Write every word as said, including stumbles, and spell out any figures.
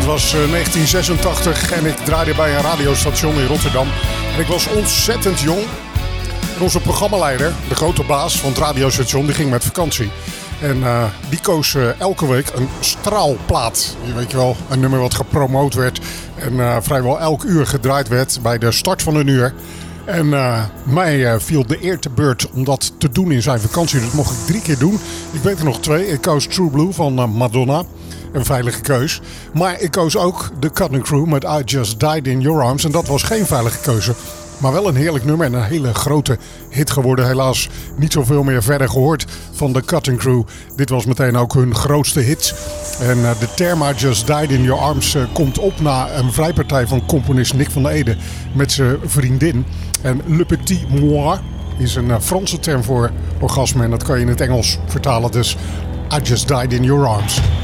Het was uh, negentien zesentachtig en ik draaide bij een radiostation in Rotterdam. En ik was ontzettend jong. En onze programmaleider, de grote baas van het radiostation, die ging met vakantie. En uh, die koos uh, elke week een straalplaat. Je weet je wel, een nummer wat gepromoot werd en uh, vrijwel elk uur gedraaid werd bij de start van een uur. En uh, mij uh, viel de eer te beurt om dat te doen in zijn vakantie. Dat mocht ik drie keer doen. Ik weet er nog twee. Ik koos True Blue van uh, Madonna. Een veilige keus. Maar ik koos ook The Cutting Crew met I Just Died in Your Arms. En dat was geen veilige keuze. Maar wel een heerlijk nummer en een hele grote hit geworden. Helaas niet zoveel meer verder gehoord van The Cutting Crew. Dit was meteen ook hun grootste hit. En uh, de term I Just Died in Your Arms uh, komt op na een vrijpartij van componist Nick van der Ede met zijn vriendin. En Le Petit Moi is een uh, Franse term voor orgasme en dat kan je in het Engels vertalen. Dus I Just Died in Your Arms.